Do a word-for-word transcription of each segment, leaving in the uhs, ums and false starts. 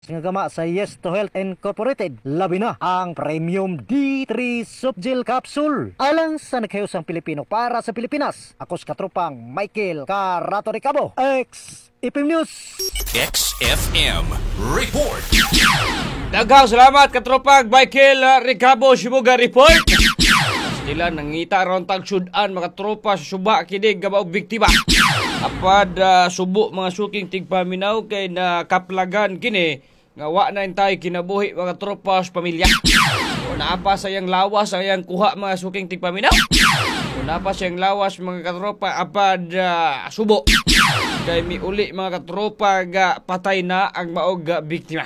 nga gama sa Yes to Health Incorporated. Labi na ang Premium D three Subgel Capsule. Alang sa naghayusang Pilipino para sa Pilipinas. Ako sa katropang Michael Carato Ricabo. X F M News. X F M Report. Daghang salamat katropang Michael uh, Ricabo Shibuga Report. Sila nangita ron tag sudan mga tropa sa suba kinig gabaw biktima. Apad uh, subo mga suking tigpaminaw kay na kaplagan kini nga wa na intay kinabuhi mga tropa sa pamilya. O naapa sa iyang lawas ang iyang kuha mga suking tigpaminaw. O naapa sa iyang lawas mga katropa apad uh, subo. Kay miuli mga katropa ga patay na ang maog uh, biktima.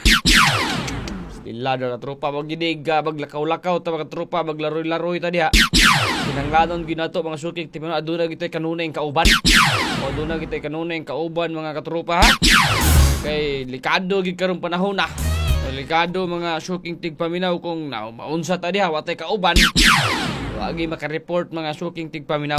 Sila na tropa magidig uh, maglakaw-lakaw ta mga tropa maglaroy-laroy ta diha. Kinanglanon ginato mga suking tigpaminaw aduna gitoy kanunay kauban. O aduna gitoy kanunay kauban mga katropa ha. Kay likado gid karong panahon na. Likado mga suking tigpaminaw kung na maunsa ta diha watay kauban. Wagi maka-report mga suking tigpaminaw.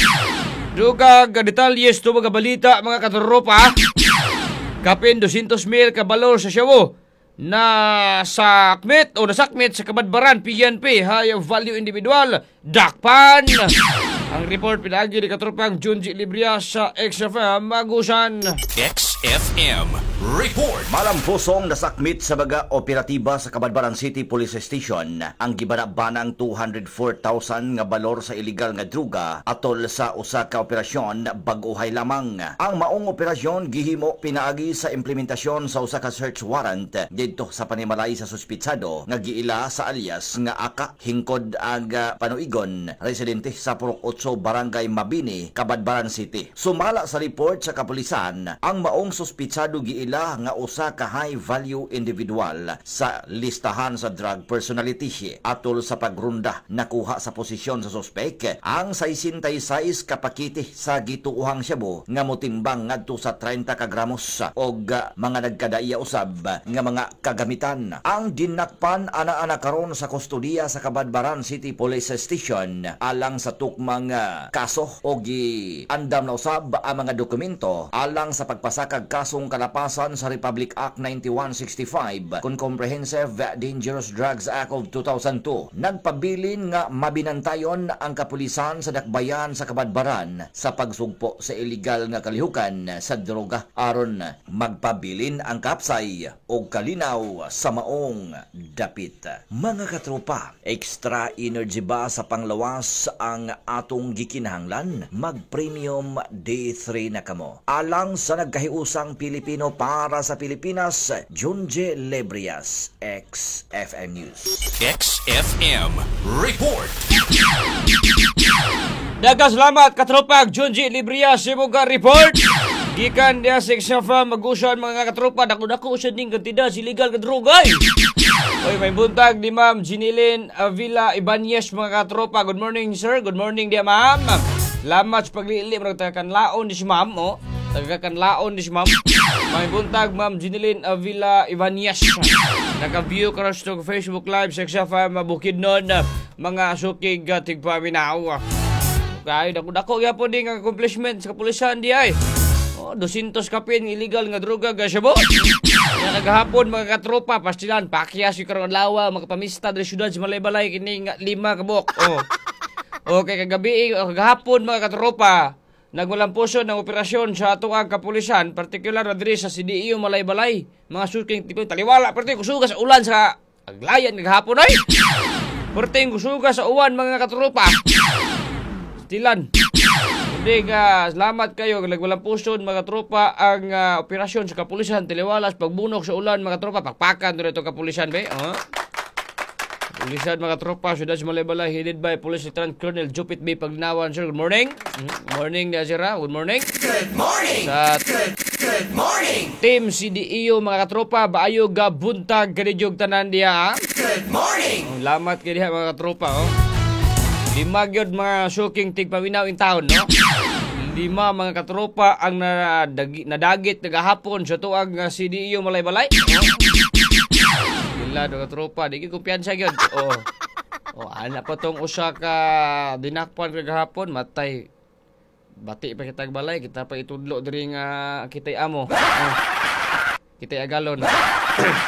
Duga ka detalyes to mga balita mga katropa. Kapin two hundred mil ka balor sa Shawo na sakmit o nasakmit sa Kabadbaran P N P High Value Individual dakpan. Ang report pinagi ni katropang Junji Libria sa X F M Magusan. X F M Report. Malampusong nasakmit sa baga operatiba sa Kabadbaran City Police Station ang gibanabanang two hundred four thousand nga balor sa illegal nga druga atol sa usa ka operasyon bag-uhay lamang. Ang maong operasyon gihimo pinaagi sa implementasyon sa usa ka search warrant didto sa panimalay sa suspitsado nga giila sa alias nga Aka hingkod ang uh, Panuigon, residente sa Purok Otso, Barangay Mabini, Kabadbaran City. Sumala sa report sa kapulisan, ang maong suspitsado giila nga usa ka high value individual sa listahan sa drug personality atol sa pagrunda nakuha sa posisyon sa suspek ang sixty-six ka pakete sa gituuhang shabu nga motimbang ngadto sa thirty ka gramos og uh, mga nagkadaiya usab nga mga kagamitan. Ang dinakpan ana-ana karon sa kustodiya sa Kabadbaran City Police Station alang sa tukmang uh, kaso o gi andam na usab ang mga dokumento alang sa pagpasakag kasong kalapasan sa Republic Act ninety-one sixty-five kun Comprehensive Dangerous Drugs Act of two thousand two. Nagpabilin nga mabinantayon ang kapulisan sa dakbayan sa Kabadbaran sa pagsugpo sa illegal nga kalihukan sa droga aron magpabilin ang kapsay o kalinaw sa maong dapit. Mga katropa, extra energy ba sa panglawas ang atong gikinahanglan? Mag-premium D three na kamo. Alang sa nagkahiusang Pilipino para sa Pilipinas, Junje Lebrias, X F M News. X F M Report. Daghang salamat katropang Junji Libria Shibuga Report. Gikan dia sa X F M Magusan mga katropa dako-dako sa ding kantidad illegal nga droga. Oy, may buntag ni Ma'am Ginilin Avila Ibanez mga katropa. Good morning sir. Good morning dia ma'am. Lamat sa paglili mga taga-kanlaon ni si ma'am oh. Taga-kanlaon ni si ma'am. May buntag Ma'am Ginilin Avila Ibanez. Naka-view ka sa Facebook Live sa X F M Bukidnon mga sukig uh, tigpaminaw. Kaya dako-dako gyapon ding accomplishment sa kapulisan di ay. Oh, two hundred kapin illegal nga droga gasabo. Ya nagahapon mga katropa pastilan pakyas yung karong adlaw mga pamista diri syudad sa Malaybalay kini nga lima kabok. Oh. Okay kagabi kagahapon mga katropa nagwalampuson ng operasyon sa atong kapulisan partikular na diri sa C D E O Malaybalay. Mga suking tipo taliwala perti kusuga sa ulan sa aglayan kagahapon ay. Perti kusuga sa uwan mga katropa. Stilan. Hindi ka, salamat kayo. Nagwalang puson mga tropa ang uh, operasyon sa kapulisan. Tiliwalas, pagbunok sa ulan mga tropa. Pakpakan doon ito kapulisan ba? Uh? Kapulisan mga tropa. Syudad sa Malaybalay. Headed by Police Lieutenant Colonel Jupit B. Paglinawan. Sir, good morning. Good morning, Nazira. Good morning. Good morning. Sa Good, good morning. Team C D E O mga tropa. Baayo gabuntag kanidyog tanan diya. Good morning. Lamat kayo diya mga tropa. Oh. Lima gyud mga suking tigpaminaw in town, no? Lima mga katropa ang nadagi, nadagit nagahapon sa tuang uh, C D E O Malaybalay. No? Sila do katropa, di gyud kumpiyansa gyud. Oh. Oh, ana pa tong usa ka dinakpan kagahapon, matay. Bati pa kita balay, kita pa itudlo diri nga kitay amo. Oh. Kita agalon.